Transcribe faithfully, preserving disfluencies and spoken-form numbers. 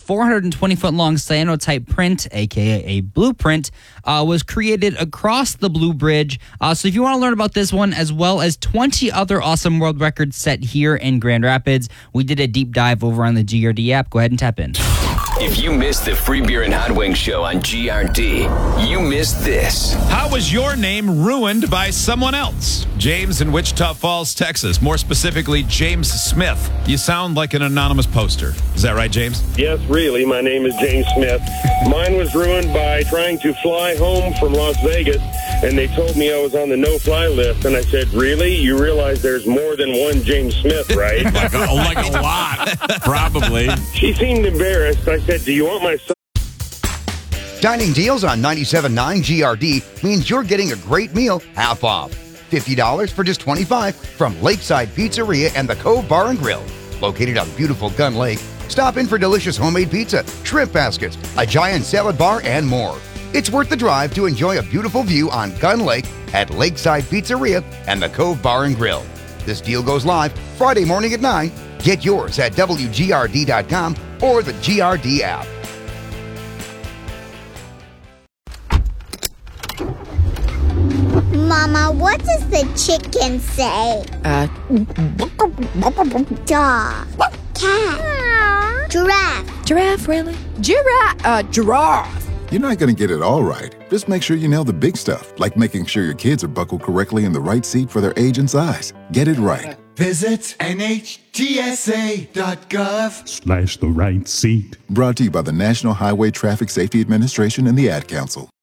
four hundred twenty foot long cyanotype print, aka a blueprint, uh, was created across the Blue Bridge. Uh, so if you want to learn about this one, as well as twenty other awesome world records set here in Grand Rapids, we did a deep dive over on the G R D app. Go ahead and tap in. If you missed the Free Beer and Hot Wings show on G R D, you missed this. How was your name ruined by someone else? James in Wichita Falls, Texas. More specifically, James Smith. You sound like an anonymous poster. Is that right, James? Yes, really. My name is James Smith. Mine was ruined by trying to fly home from Las Vegas, and they told me I was on the no-fly list. And I said, really? You realize there's more than one James Smith, right? like, a, like a lot, probably. She seemed embarrassed. I said, do you want my son? Dining deals on ninety-seven point nine G R D means you're getting a great meal half off. fifty dollars for just twenty-five dollars from Lakeside Pizzeria and the Cove Bar and Grill. Located on beautiful Gun Lake, stop in for delicious homemade pizza, shrimp baskets, a giant salad bar, and more. It's worth the drive to enjoy a beautiful view on Gun Lake at Lakeside Pizzeria and the Cove Bar and Grill. This deal goes live Friday morning at nine. Get yours at W G R D dot com or the G R D app. Mama, what does the chicken say? Uh, Dog. Cat. Giraffe. Giraffe, really? Giraffe. Uh, giraffe. You're not going to get it all right. Just make sure you nail the big stuff, like making sure your kids are buckled correctly in the right seat for their age and size. Get it right. Visit N H T S A dot gov slash the right seat. Brought to you by the National Highway Traffic Safety Administration and the Ad Council.